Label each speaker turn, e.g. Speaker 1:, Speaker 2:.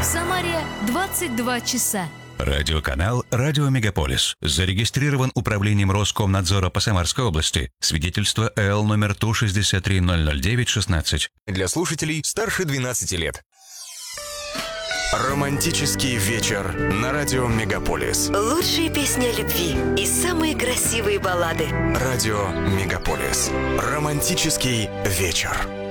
Speaker 1: В Самаре 22 часа.
Speaker 2: Радиоканал «Радио Мегаполис» зарегистрирован Управлением Роскомнадзора по Самарской области. Свидетельство ЭЛ номер ТУ-63009-16.
Speaker 3: Для слушателей старше 12 лет. Романтический вечер на радио Мегаполис.
Speaker 4: Лучшие песни о любви и самые красивые баллады.
Speaker 3: Радио Мегаполис. Романтический вечер.